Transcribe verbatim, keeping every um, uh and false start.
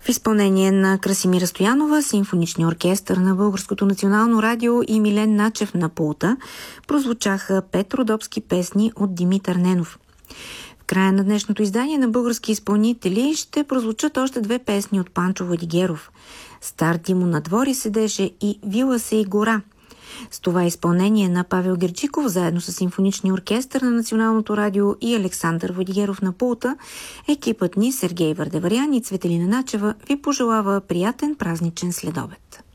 В изпълнение на Красимира Стоянова, симфоничния оркестър на Българското национално радио и Милен Начев на пулта прозвучаха пет родопски песни от Димитър Ненов. В края на днешното издание на български изпълнители ще прозвучат още две песни от Панчо Владигеров. Стар Димо на двори седеше и Вила се и гора. С това изпълнение на Павел Герджиков, заедно с симфоничния оркестър на Националното радио и Александър Владигеров на пулта, екипът ни Сергей Вардеварян и Цветелина Начева ви пожелава приятен празничен следобед.